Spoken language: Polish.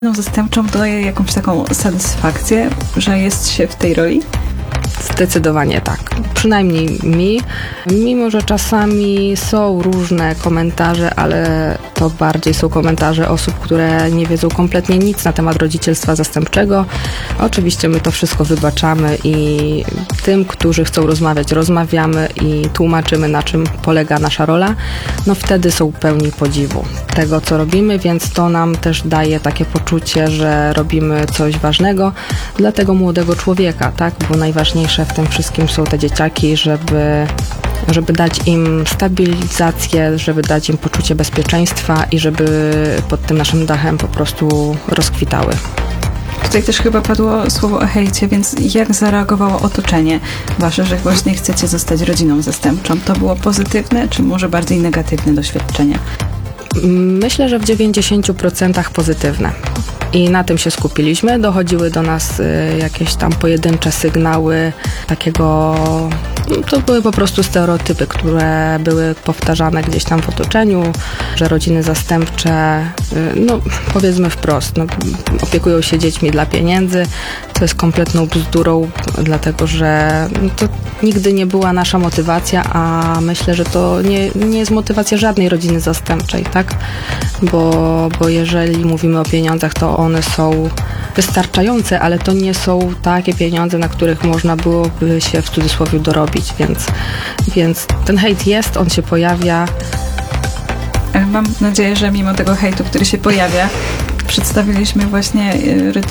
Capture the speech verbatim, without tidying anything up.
Zastępczą daje jakąś taką satysfakcję, że jest się w tej roli? Zdecydowanie tak. Przynajmniej mi. Mimo że czasami są różne komentarze, ale to bardziej są komentarze osób, które nie wiedzą kompletnie nic na temat rodzicielstwa zastępczego. Oczywiście my to wszystko wybaczamy i tym, którzy chcą rozmawiać, rozmawiamy i tłumaczymy, na czym polega nasza rola. No wtedy są pełni podziwu tego, co robimy, więc to nam też daje takie poczucie, że robimy coś ważnego dla tego młodego człowieka, tak? Bo najważniejsze w tym wszystkim są te dzieciaki, żeby, żeby dać im stabilizację, żeby dać im poczucie bezpieczeństwa i żeby pod tym naszym dachem po prostu rozkwitały. Tutaj też chyba padło słowo o hejcie, więc jak zareagowało otoczenie wasze, że właśnie chcecie zostać rodziną zastępczą? To było pozytywne, czy może bardziej negatywne doświadczenie? Myślę, że w dziewięćdziesięciu procentach pozytywne. I na tym się skupiliśmy. Dochodziły do nas y, jakieś tam pojedyncze sygnały takiego, no, to były po prostu stereotypy, które były powtarzane gdzieś tam w otoczeniu, że rodziny zastępcze, y, no powiedzmy wprost, no, opiekują się dziećmi dla pieniędzy, co jest kompletną bzdurą, dlatego że no, to nigdy nie była nasza motywacja, a myślę, że to nie, nie jest motywacja żadnej rodziny zastępczej, tak? Bo, bo jeżeli mówimy o pieniądzach, to one są wystarczające, ale to nie są takie pieniądze, na których można byłoby się w cudzysłowie dorobić, więc, więc ten hejt jest, on się pojawia. Mam nadzieję, że mimo tego hejtu, który się pojawia, przedstawiliśmy właśnie